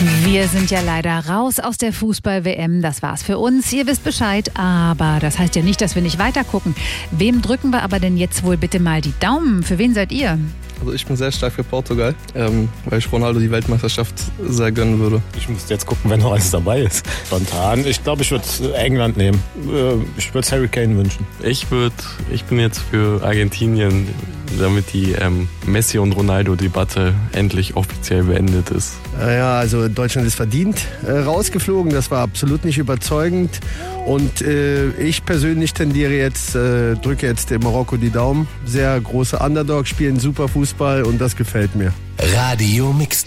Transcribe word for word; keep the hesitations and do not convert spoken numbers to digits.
Wir sind ja leider raus aus der Fußball-W M. Das war's für uns. Ihr wisst Bescheid. Aber das heißt ja nicht, dass wir nicht weiter gucken. Wem drücken wir aber denn jetzt wohl bitte mal die Daumen? Für wen seid ihr? Also ich bin sehr stark für Portugal, ähm, weil ich Ronaldo die Weltmeisterschaft sehr gönnen würde. Ich müsste jetzt gucken, wenn noch alles dabei ist. Spontan. Ich glaube, ich würde England nehmen. Ich würde Harry Kane wünschen. Ich würde, ich bin jetzt für Argentinien, damit die ähm, Messi- und Ronaldo-Debatte endlich offiziell beendet ist. Ja, also Deutschland ist verdient äh, rausgeflogen. Das war absolut nicht überzeugend. Und äh, ich persönlich tendiere jetzt, äh, drücke jetzt dem Marokko die Daumen. Sehr große Underdog, spielen super Fußball und das gefällt mir. Radio Mixtape.